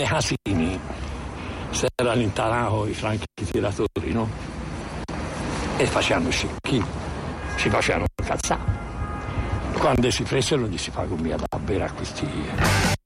asini si erano intanati i franchi tiratori, no? E facevano scicchi, si facevano cazzare. Quando si presero gli si fa come da bere a questi